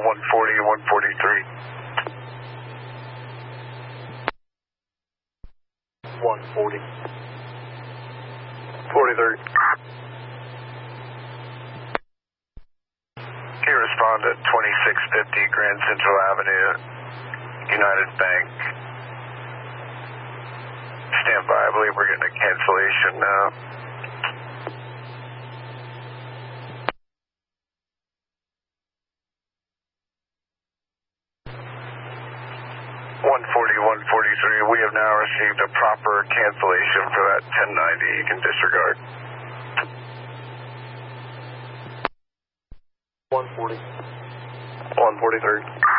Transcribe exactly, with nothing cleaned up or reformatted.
one forty, one forty-three. one forty. forty-three. Can you respond at twenty-six fifty Grand Central Avenue, United Bank? Stand by, I believe we're getting a cancellation now. one forty, one forty-three, we have now received a proper cancellation for that ten ninety. You can disregard. one forty. one forty-three.